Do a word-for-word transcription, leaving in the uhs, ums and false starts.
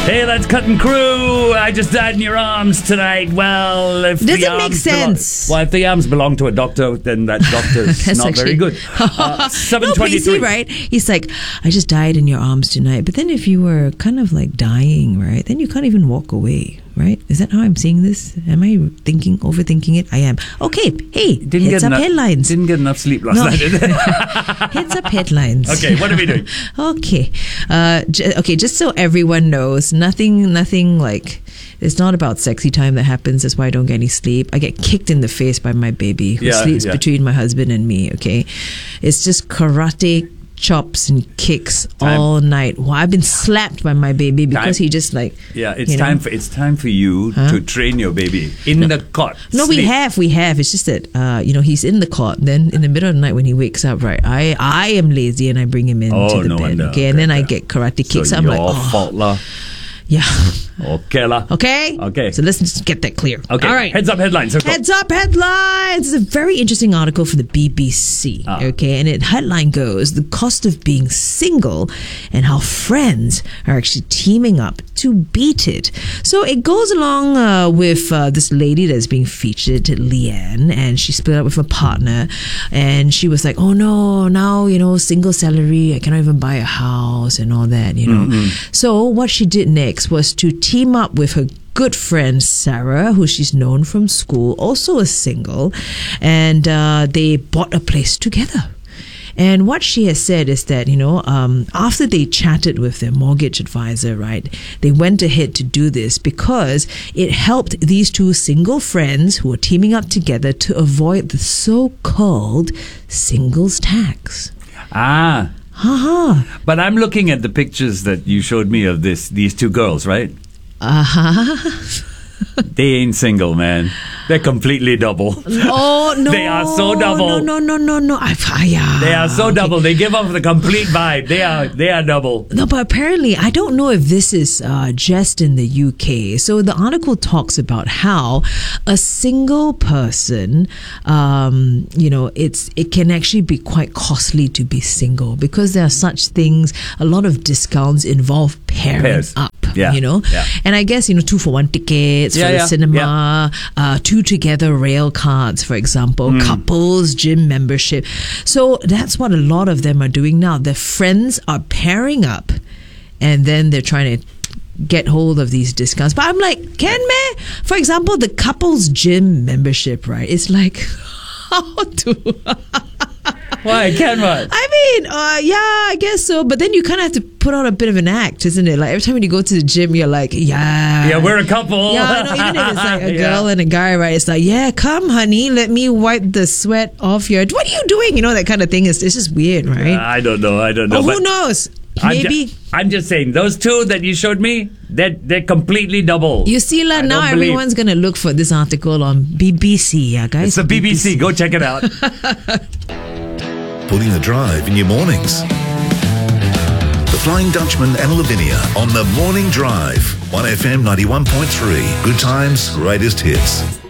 Hey, that's Cutting Crew. I just died in your arms tonight. Well, if Doesn't the make arms sense. Belong, well, if the arms belong to a doctor, then that doctor's That's not actually- very good. Uh, seven No, but you see, twenty-three. right? He's like, I just died in your arms tonight. But then if you were kind of like dying, right, then you can't even walk away, right? Is that how I'm seeing this? Am I thinking, overthinking it? I am. Okay, hey, Didn't heads get up enough, headlines. Didn't get enough sleep last No. night. Did I? Heads up headlines. Okay, what are we doing? Okay, uh, j- okay. Just so everyone knows, nothing, nothing like. It's not about sexy time that happens. That's why I don't get any sleep. I get kicked in the face by my baby who Yeah, sleeps yeah. between my husband and me. Okay, it's just karate chops and kicks Time. all night. Well, I've been slapped by my baby because Time. he just like Yeah, it's you know. time for it's time for you Huh? to train your baby in the cot. No, we Sleep. have, we have. It's just that uh, you know, he's in the cot. Then in the middle of the night when he wakes up, right? I I am lazy and I bring him into Oh, the no bed. wonder. Okay, and Okay, then I okay. get karate So kicks. I'm your like, oh, fault lah. yeah. Okay lah. Okay. Okay. So let's just get that clear. Okay. All right. Heads up headlines. Let's go. Heads up headlines. It's a very interesting article for the B B C. Ah. Okay, and it headline goes: the cost of being single and how friends are actually teaming up to beat it. So it goes along uh, with uh, this lady that's being featured, Leanne, and she split up with a partner, and she was like, "Oh no, now you know, single salary, I cannot even buy a house and all that." You know. Mm-hmm. So what she did next was to team up with her good friend Sarah, who she's known from school, also a single, and uh, they bought a place together. And what she has said is that, you know, um, after they chatted with their mortgage advisor, right, they went ahead to do this because it helped these two single friends who were teaming up together to avoid the so-called singles tax. Ah, Haha. but I'm looking at the pictures that you showed me of this these two girls, right? Uh-huh. They ain't single, man. They're completely double. Oh no! They are so double. No, no, no, no, no. I, I, yeah. They are so okay. double. They give off the complete vibe. They are they are double. No, but apparently, I don't know if this is uh, just in the U K. So the article talks about how a single person, um, you know, it's it can actually be quite costly to be single because there are such things. A lot of discounts involve pairing Pairs. up. Yeah, You know, yeah. and I guess you know two for one tickets Yeah, for the yeah, cinema, uh, two together rail cards, for example, Hmm. couples gym membership. So that's what a lot of them are doing now. Their friends are pairing up, and then they're trying to get hold of these discounts. But I'm like, can me? For example, the couples gym membership, right? It's like how to. Why can what? I mean, uh, yeah, I guess so. But then you kind of have to put on a bit of an act, isn't it? Like every time when you go to the gym, you're like, yeah. Yeah, we're a couple. Yeah, no, even if it's like a Yeah. girl and a guy, right? It's like, yeah, come, honey, let me wipe the sweat off your. What are you doing? You know, that kind of thing. Is it's just weird, right? I don't know. I don't know. oh, who but knows? I'm Maybe. ju- I'm just saying, those two that you showed me, they're, they're completely double. You see, la, I now don't believe- everyone's gonna look for this article on B B C, yeah, guys. It's the B B C. Go check it out. Putting the drive in your mornings. The Flying Dutchman and Lavinia on the Morning Drive. one F M ninety-one point three. Good times, greatest hits.